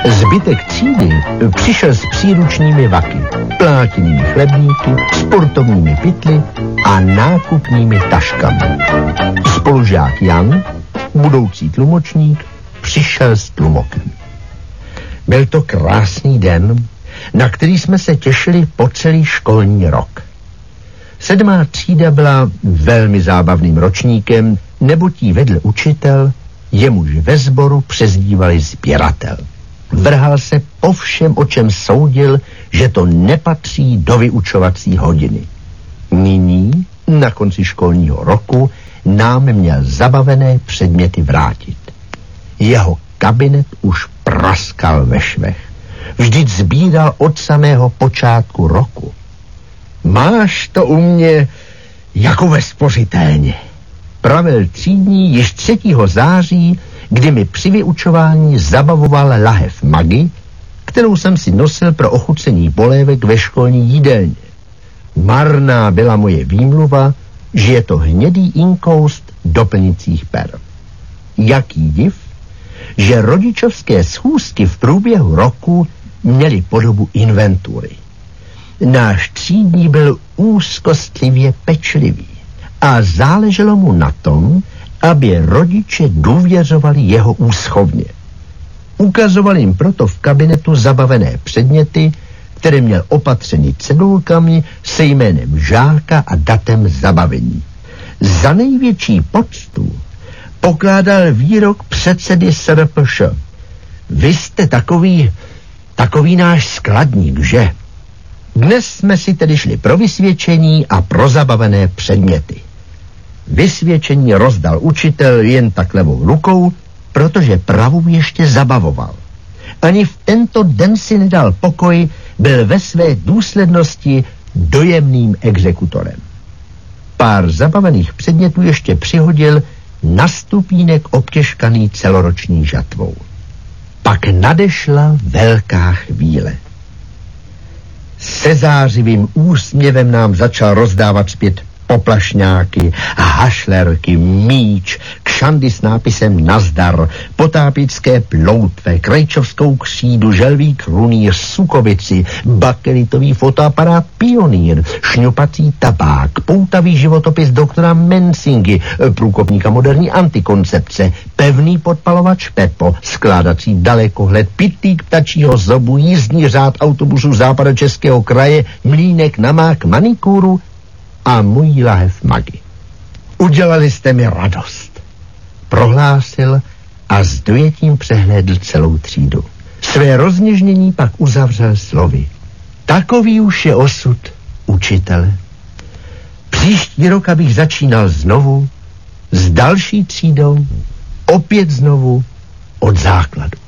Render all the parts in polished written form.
Zbytek třídy přišel s příručními vaky, plátěnými chlebníky, sportovními pytly a nákupními taškami. Spolužák Jan, budoucí tlumočník, přišel s tlumokem. Byl to krásný den, na který jsme se těšili po celý školní rok. 7. třída byla velmi zábavným ročníkem, neboť jí vedl učitel, jemuž ve sboru přezdívali sběratel. Vrhal se po všem, o čem soudil, že to nepatří do vyučovací hodiny. Nyní, na konci školního roku, nám měl zabavené předměty vrátit. Jeho kabinet už praskal ve švech. Vždyť sbíral od samého počátku roku. Máš to u mě jako ve spořitelně, pravil třídní již 3. září, kdy mi při vyučování zabavoval lahev Maggi, kterou jsem si nosil pro ochucení polévek ve školní jídelně. Marná byla moje výmluva, že je to hnědý inkoust doplnicích per. Jaký div, že rodičovské schůzky v průběhu roku měly podobu inventury. Náš třídní byl úzkostlivě pečlivý a záleželo mu na tom, aby rodiče důvěřovali jeho úschovně. Ukazoval jim proto v kabinetu zabavené předměty, které měl opatřeny cedulkami se jménem žáka a datem zabavení. Za největší poctu pokládal výrok předsedy SRPŠ. Vy jste takový náš skladník, že? Dnes jsme si tedy šli pro vysvědčení a pro zabavené předměty. Vysvědčení rozdal učitel jen tak levou rukou, protože pravou ještě zabavoval. Ani v tento den si nedal pokoj, byl ve své důslednosti dojemným exekutorem. Pár zabavených předmětů ještě přihodil na stupínek obtěžkaný celoroční žatvou. Pak nadešla velká chvíle. Se zářivým úsměvem nám začal rozdávat zpět poplašňáky, hašlerky, míč, kšandy s nápisem Nazdar, potápické ploutve, krejčovskou křídu, želví krunýr, sukovici, bakelitový fotoaparát Pionýr, šňupací tabák, poutavý životopis doktora Mensingy, průkopníka moderní antikoncepce, pevný podpalovač Pepo, skládací dalekohled, pytlík ptačího zobu, jízdní řád autobusu Západočeského kraje, mlýnek na mák manikúru a můj lahev Maggi. Udělali jste mi radost, prohlásil a s dojetím přehlédl celou třídu. Své rozněžnění pak uzavřel slovy. Takový už je osud učitele. Příští rok, abych začínal znovu, s další třídou, opět znovu od základu.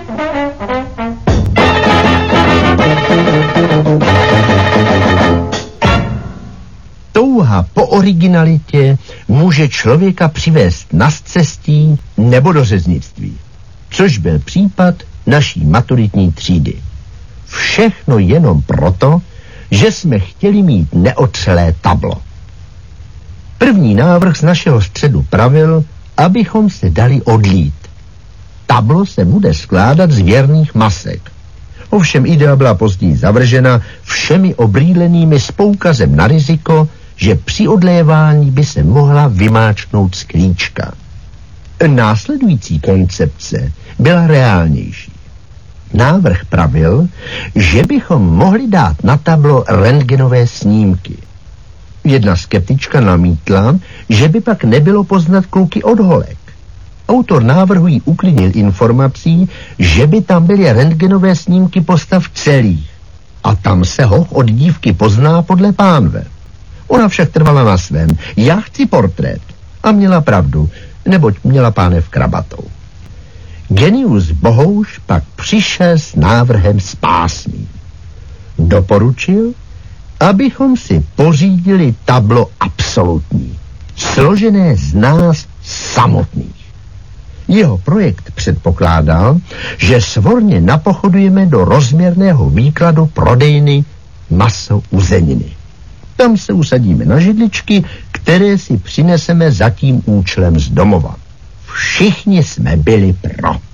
Touha po originalitě může člověka přivést na scestí nebo do řeznictví, což byl případ naší maturitní třídy. Všechno jenom proto, že jsme chtěli mít neotřelé tablo. První návrh z našeho středu pravil, abychom se dali odlít. Tablo se bude skládat z věrných masek. Ovšem idea byla později zavržena všemi obrýlenými s poukazem na riziko, že při odlévání by se mohla vymáčknout sklíčka. Následující koncepce byla reálnější. Návrh pravil, že bychom mohli dát na tablo rentgenové snímky. Jedna skeptička namítla, že by pak nebylo poznat kluky od holek. Autor návrhu jí uklidnil informací, že by tam byly rentgenové snímky postav celých a tam se hoch od dívky pozná podle pánve. Ona však trvala na svém. Já chci portrét. A měla pravdu, neboť měla pánev krabatou. Genius Bohouš pak přišel s návrhem spásným. Doporučil, abychom si pořídili tablo absolutní, složené z nás samotných. Jeho projekt předpokládal, že svorně napochodujeme do rozměrného výkladu prodejny maso uzeniny. Tam se usadíme na židličky, které si přineseme za tím účelem z domova. Všichni jsme byli pro.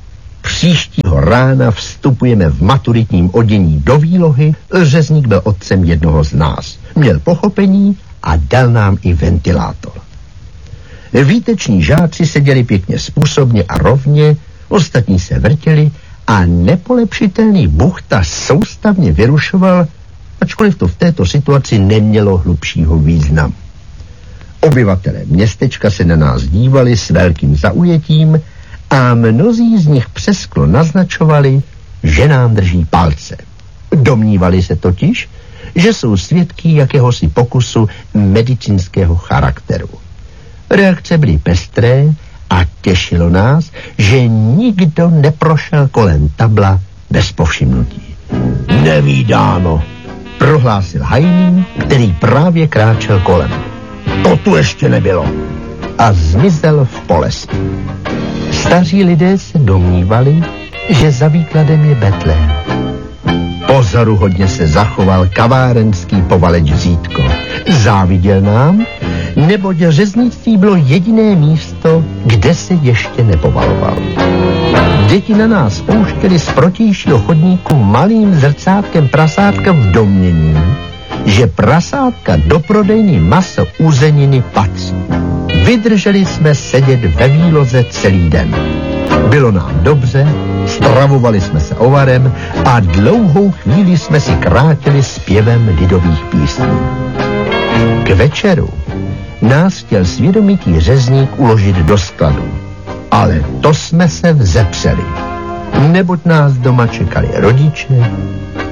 Příštího rána vstupujeme v maturitním odění do výlohy. Řezník byl otcem jednoho z nás. Měl pochopení a dal nám i ventilátor. Výteční žáci seděli pěkně způsobně a rovně, ostatní se vrtěli a nepolepšitelný Buchta soustavně vyrušoval, ačkoliv to v této situaci nemělo hlubšího významu. Obyvatelé městečka se na nás dívali s velkým zaujetím a mnozí z nich přesklo naznačovali, že nám drží palce. Domnívali se totiž, že jsou svědky jakéhosi pokusu medicínského charakteru. Reakce byly pestré a těšilo nás, že nikdo neprošel kolem tabla bez povšimnutí. Nevídáno, prohlásil hajný, který právě kráčel kolem. To tu ještě nebylo. A zmizel v polesu. Staří lidé se domnívali, že za výkladem je Betlém. Pozoruhodně se zachoval kavárenský povaleč Zítko. Záviděl nám, neboť řeznictví bylo jediné místo, kde se ještě nepovaloval. Děti na nás pouštěli z protějšího chodníku malým zrcátkem prasátka v domnění, že prasátka do prodejny maso uzeniny patří. Vydrželi jsme sedět ve výloze celý den. Bylo nám dobře, stravovali jsme se ovarem a dlouhou chvíli jsme si krátili zpěvem lidových písní. K večeru nás chtěl svědomitý řezník uložit do skladu, ale to jsme se vzepřeli, neboť nás doma čekali rodiče